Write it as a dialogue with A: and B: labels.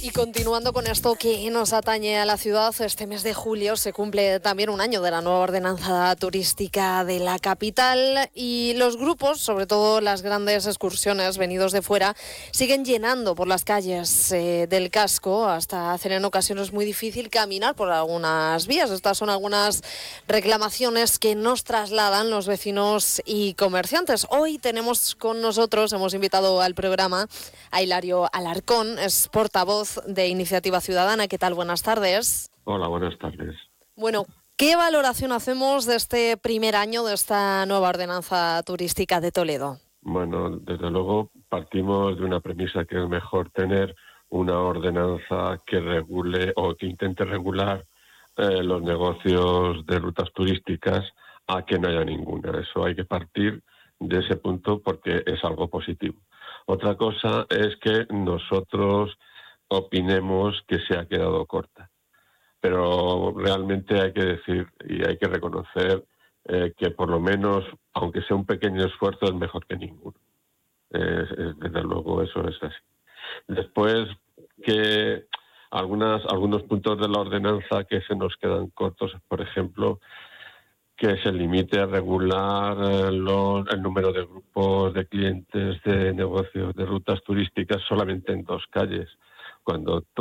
A: Y continuando con esto que nos atañe a la ciudad, este mes de julio se cumple también un año de la nueva ordenanza turística de la capital y los grupos, sobre todo las grandes excursiones venidos de fuera, siguen llenando por las calles del casco hasta hacer en ocasiones muy difícil caminar por algunas vías. Estas son algunas reclamaciones que nos trasladan los vecinos y comerciantes. Hoy tenemos con nosotros, hemos invitado al programa a Hilario Alarcón, es portavoz de Iniciativa Ciudadana. ¿Qué tal? Buenas tardes.
B: Hola, buenas tardes.
A: Bueno, ¿qué valoración hacemos de este primer año de esta nueva ordenanza turística de Toledo?
B: Bueno, desde luego partimos de una premisa que es mejor tener una ordenanza que regule o que intente regular los negocios de rutas turísticas a que no haya ninguna. Eso hay que partir de ese punto porque es algo positivo. Otra cosa es que nosotros opinemos que se ha quedado corta. Pero realmente hay que decir y hay que reconocer que por lo menos, aunque sea un pequeño esfuerzo, es mejor que ninguno. Desde luego eso es así. Después que algunos puntos de la ordenanza que se nos quedan cortos, por ejemplo, que se limite a regular el número de grupos de clientes de negocios de rutas turísticas solamente en 2 calles, cuando